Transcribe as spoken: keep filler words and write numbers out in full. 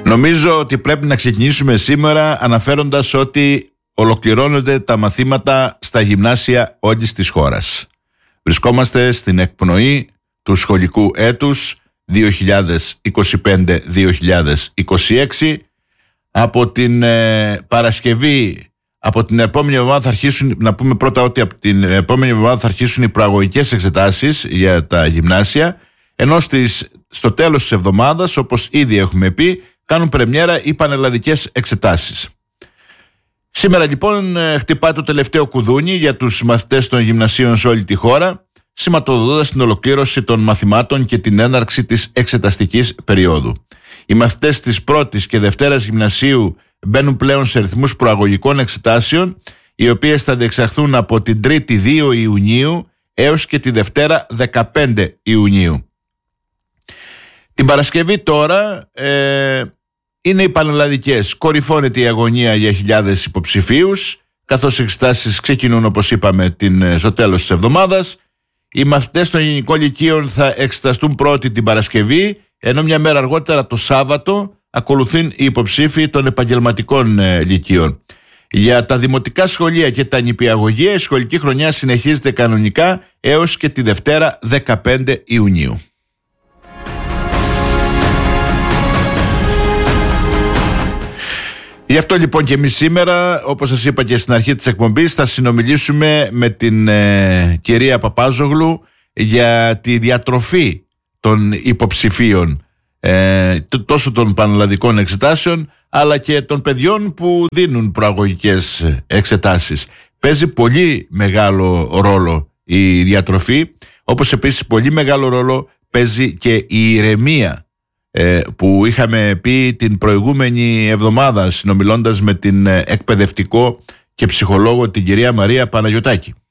Νομίζω ότι πρέπει να ξεκινήσουμε σήμερα αναφέροντας ότι ολοκληρώνονται τα μαθήματα στα γυμνάσια όλης της χώρας. Βρισκόμαστε στην εκπνοή του σχολικού έτους δύο χιλιάδες είκοσι πέντε δύο χιλιάδες είκοσι έξι. Από την ε, Παρασκευή, από την επόμενη εβδομάδα θα αρχίσουν, να πούμε πρώτα ότι από την επόμενη εβδομάδα θα αρχίσουν οι προαγωγικές εξετάσεις για τα γυμνάσια, ενώ στις, στο τέλος της εβδομάδας, όπως ήδη έχουμε πει, κάνουν πρεμιέρα οι πανελλαδικές εξετάσεις. Σήμερα λοιπόν χτυπάει το τελευταίο κουδούνι για τους μαθητές των γυμνασίων σε όλη τη χώρα, σηματοδοτώντας την ολοκλήρωση των μαθημάτων και την έναρξη της εξεταστικής περίοδου. Οι μαθητές της πρώτης και δευτέρας γυμνασίου μπαίνουν πλέον σε ρυθμούς προαγωγικών εξετάσεων, οι οποίες θα διεξαχθούν από την Τρίτη δύο Ιουνίου έως και τη Δευτέρα δεκαπέντε Ιουνίου. Την Παρασκευή τώρα ε, είναι οι πανελλαδικές. Κορυφώνεται η αγωνία για χιλιάδες υποψηφίους, καθώς οι εξετάσεις ξεκινούν, όπως είπαμε, την, στο τέλος της εβδομάδας. Οι μαθητές των γενικών λυκείων θα εξεταστούν πρώτη την Παρασκευή, ενώ μια μέρα αργότερα το Σάββατο ακολουθούν οι υποψήφοι των επαγγελματικών ε, λυκείων. Για τα δημοτικά σχολεία και τα νηπιαγωγεία η σχολική χρονιά συνεχίζεται κανονικά έως και τη Δευτέρα δεκαπέντε Ιουνίου. Γι' αυτό λοιπόν και εμείς σήμερα, όπως σας είπα και στην αρχή της εκπομπής, θα συνομιλήσουμε με την ε, κυρία Παπάζογλου για τη διατροφή των υποψηφίων, ε, τόσο των πανελλαδικών εξετάσεων αλλά και των παιδιών που δίνουν προαγωγικές εξετάσεις. Παίζει πολύ μεγάλο ρόλο η διατροφή, όπως επίσης πολύ μεγάλο ρόλο παίζει και η ηρεμία, ε, που είχαμε πει την προηγούμενη εβδομάδα συνομιλώντας με την εκπαιδευτικό και ψυχολόγο την κυρία Μαρία Παναγιωτάκη.